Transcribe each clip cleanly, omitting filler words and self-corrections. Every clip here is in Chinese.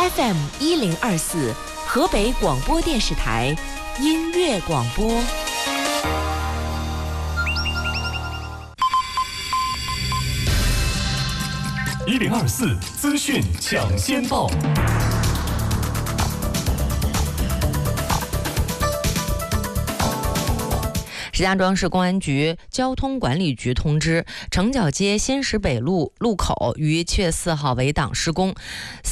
FM 1024，河北广播电视台音乐广播。 1024资讯抢先报。 石家庄市公安局交通管理局通知，城角街新石北路路口于7月4号围挡施工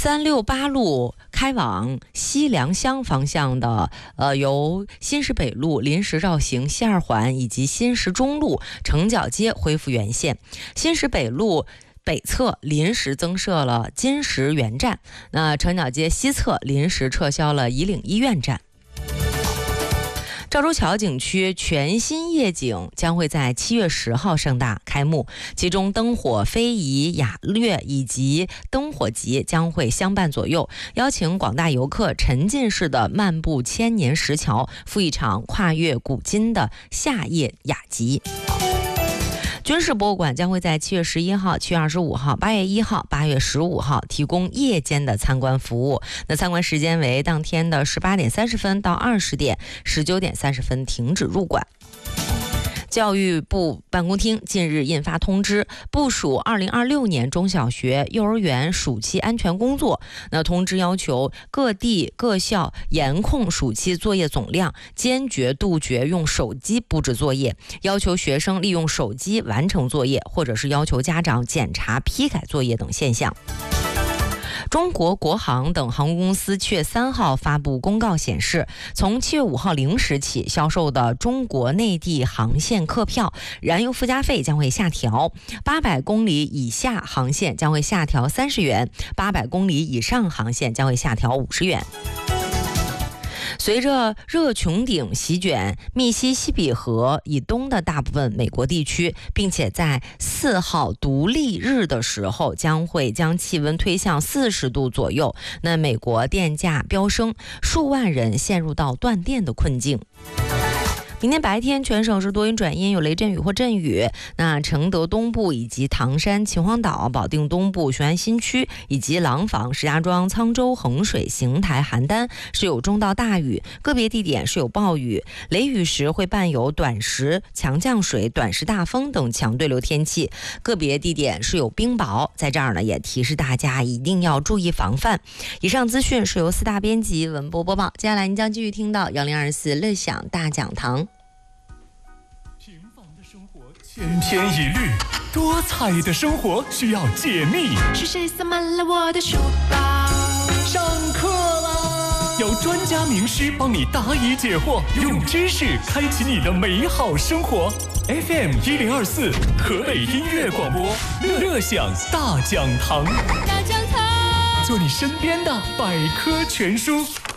，368路开往西良乡方向的由新石北路临时绕行西二环以及新石中路城角街恢复原线，新石北路北侧临时增设了金石园站，那城角街西侧临时撤销了夷岭医院站。赵州桥景区全新夜景将会在7月10号盛大开幕，其中灯火非遗雅乐以及灯火集将会相伴左右，邀请广大游客沉浸式的漫步千年石桥，赴一场跨越古今的夏夜雅集。军事博物馆将会在7月11号、7月25号、8月1号、8月15号提供夜间的参观服务。那参观时间为当天的18点30分到20点，19点30分停止入馆。教育部办公厅近日印发通知，部署2026年中小学、幼儿园暑期安全工作。那通知要求各地各校严控暑期作业总量，坚决杜绝用手机布置作业，要求学生利用手机完成作业，或者是要求家长检查批改作业等现象。中国国航等航空公司7月3号发布公告显示，从7月5号0时起销售的中国内地航线客票，燃油附加费将会下调，800公里以下航线将会下调30元，800公里以上航线将会下调50元。随着热穹顶席卷密西西比河以东的大部分美国地区，并且在4号独立日的时候将会将气温推向40度左右，那美国电价飙升，数万人陷入到断电的困境。明天白天全省是多云转阴，有雷阵雨或阵雨。那承德东部以及唐山、秦皇岛、保定东部、雄安新区以及廊坊、石家庄、沧州、衡水、邢台、邯郸是有中到大雨，个别地点是有暴雨，雷雨时会伴有短时强降水、短时大风等强对流天气，个别地点是有冰雹。在这儿呢，也提示大家一定要注意防范。以上资讯是由4大编辑文播播报，接下来您将继续听到1024乐享大讲堂。 千篇一律，多彩的生活需要解密。 是谁塞满了我的书包？ 上课啦！有专家名师帮你答疑解惑，用知识开启你的美好生活。FM 1024，河北音乐广播，乐享大讲堂。 大讲堂， 做你身边的百科全书。